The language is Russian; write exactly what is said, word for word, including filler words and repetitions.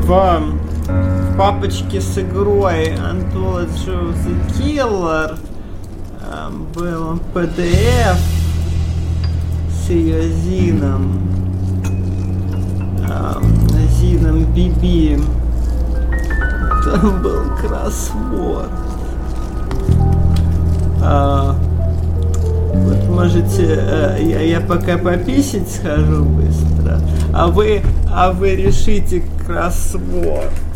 в, в папочке с игрой Anthology of the Killer э, был пи ди эф с ее Зином, э, Зином Биби. Там был кроссворд. А, вот можете, э, я, я пока пописать схожу быстро, а вы, а вы решите кроссворд.